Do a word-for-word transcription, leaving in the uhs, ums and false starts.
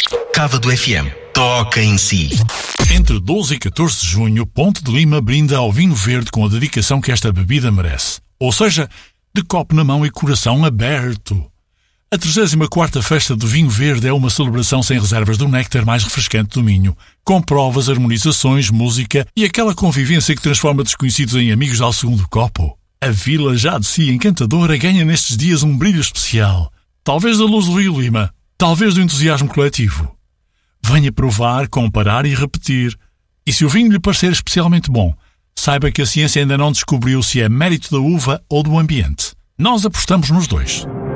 Cávado F M. Toca em si. Entre doze e catorze de junho, Ponte de Lima brinda ao vinho verde com a dedicação que esta bebida merece. Ou seja, de copo na mão e coração aberto. A trigésima quarta Festa do Vinho Verde é uma celebração sem reservas do néctar mais refrescante do Minho, com provas, harmonizações, música e aquela convivência que transforma desconhecidos em amigos ao segundo copo. A vila, já de si encantadora, ganha nestes dias um brilho especial. Talvez da luz do Rio Lima, talvez do entusiasmo coletivo. Venha provar, comparar e repetir. E se o vinho lhe parecer especialmente bom, saiba que a ciência ainda não descobriu se é mérito da uva ou do ambiente. Nós apostamos nos dois.